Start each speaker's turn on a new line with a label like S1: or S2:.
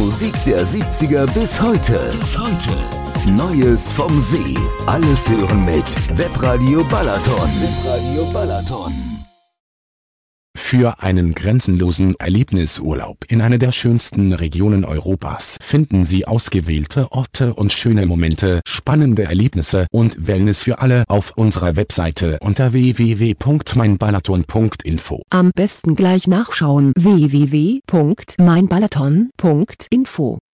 S1: Musik der 70er bis heute. Neues vom See. Alles hören mit Webradio Balaton.
S2: Für einen grenzenlosen Erlebnisurlaub in einer der schönsten Regionen Europas finden Sie ausgewählte Orte und schöne Momente, spannende Erlebnisse und Wellness für alle auf unserer Webseite unter www.meinbalaton.info.
S3: Am besten gleich nachschauen: www.meinbalaton.info.